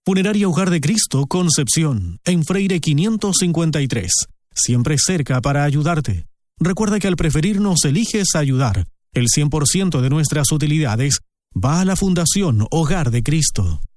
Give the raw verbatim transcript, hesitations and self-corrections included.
Funeraria Hogar de Cristo, Concepción, en Freire quinientos cincuenta y tres. Siempre cerca para ayudarte. Recuerda que al preferirnos eliges ayudar. El cien por ciento de nuestras utilidades va a la Fundación Hogar de Cristo.